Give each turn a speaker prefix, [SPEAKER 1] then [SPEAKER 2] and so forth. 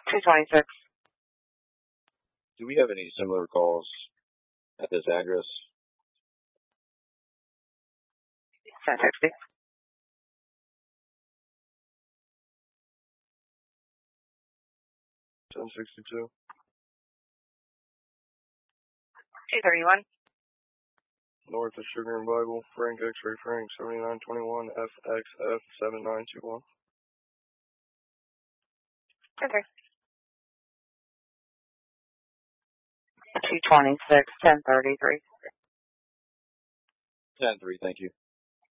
[SPEAKER 1] 226.
[SPEAKER 2] Do we have any similar calls at this address?
[SPEAKER 1] 1060.
[SPEAKER 2] 1062.
[SPEAKER 1] 231.
[SPEAKER 2] North of Sugar and Bible, Frank X-Ray Frank, 7921 FXF 7921.
[SPEAKER 1] Okay. 226, 1033.
[SPEAKER 2] 10-3, thank you.